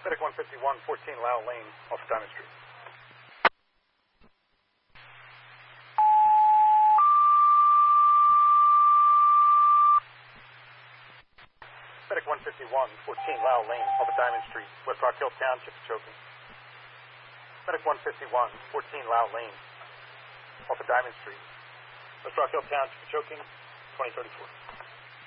Medic 151, 14 Lau Lane, off of Diamond Street. Medic 151, 14 Lau Lane, off of Diamond Street, West Rock Hill Township, choking. Medic 151, 14 Lau Lane, off of Diamond Street, West Rock Hill Township, choking, 2034.